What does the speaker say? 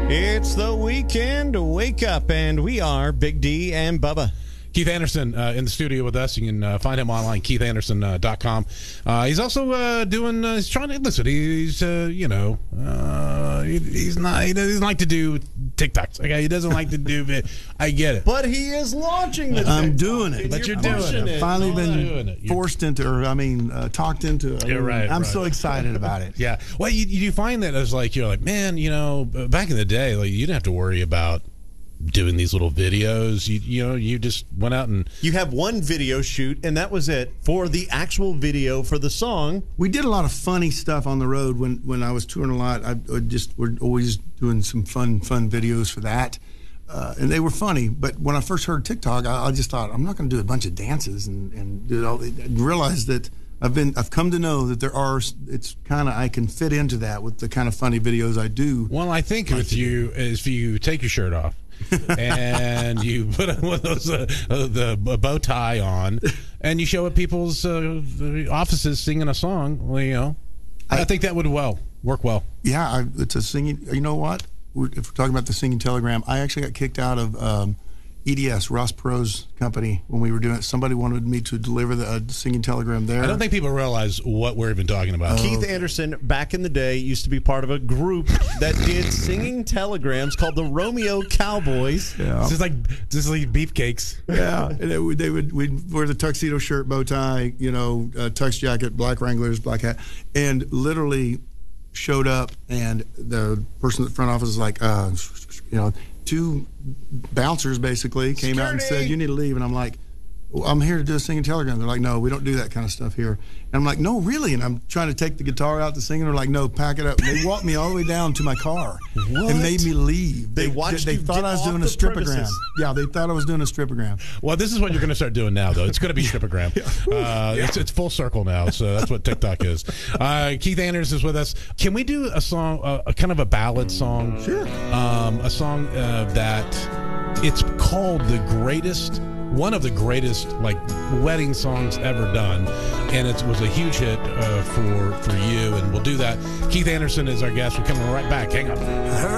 It's the weekend. Wake up, and we are Big D and Bubba. Keith Anderson in the studio with us. You can find him online, keithanderson.com. He's also he's trying to, listen, he doesn't like to do TikToks. Okay, he doesn't like to do it. I get it. But he is launching the I'm TikTok. doing it. But you're doing it. I've finally been forced into, talked into it. You're right. I'm so excited about it. Yeah. Well, you find that as like, you're like, man, back in the day, like, you didn't have to worry about doing these little videos. You just went out and You have one video shoot, and that was it for the actual video for the song. We did a lot of funny stuff on the road when I was touring a lot. We're always doing some fun videos for that, and they were funny. But when I first heard TikTok, I just thought, I'm not going to do a bunch of dances and do it all. I realized that I've come to know that I can fit into that with the kind of funny videos I do. Well, I think with you is if you take your shirt off and you put one of those the bow tie on, and you show up people's offices singing a song. Well, I think that would work well. Yeah, it's a singing. You know what? If we're talking about the singing telegram, I actually got kicked out of EDS, Ross Perot's company, when we were doing it. Somebody wanted me to deliver the singing telegram there. I don't think people realize what we're even talking about. Keith Anderson, back in the day, used to be part of a group that did singing telegrams called the Romeo Cowboys. Yeah. This is like beefcakes. Yeah, and we'd wear the tuxedo shirt, bow tie, tux jacket, black Wranglers, black hat, and literally showed up, and the person at the front office was like, two bouncers basically came out and said, "You need to leave." And I'm like, well, I'm here to do a singing telegram. They're like, "No, we don't do that kind of stuff here." And I'm like, "No, really?" And I'm trying to take the guitar out to sing, and they're like, "No, pack it up." And they walked me all the way down to my car and made me leave. They watched They you thought get I was off doing the a stripogram. premises. Yeah, they thought I was doing a stripogram. Well, this is what you're going to start doing now, though. It's going to be stripogram. It's full circle now, so that's what TikTok is. Keith Anderson is with us. Can we do a song, a kind of a ballad song? Sure. A song that it's called one of the greatest wedding songs ever done, and it was a huge hit for you, and we'll do that. Keith Anderson is our guest. We're coming right back. Hang on.